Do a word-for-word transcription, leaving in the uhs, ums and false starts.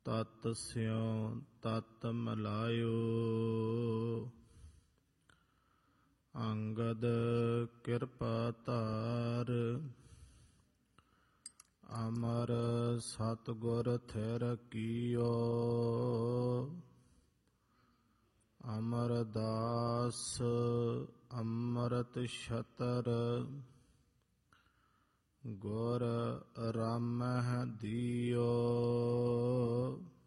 ਤਤ ਸਿਉ ਤਤ ਮਲਾਇਓ। ਅੰਗਦ ਕਿਰਪਾ ਧਾਰ ਅਮਰ ਸਤਿਗੁਰ ਥਿਰ ਕੀਓ। ਅਮਰਦਾਸ ਅੰਮ੍ਰਿਤ ਛਤਰ ਗੁਰ ਰਾਮਹਿ ਦੀਓ।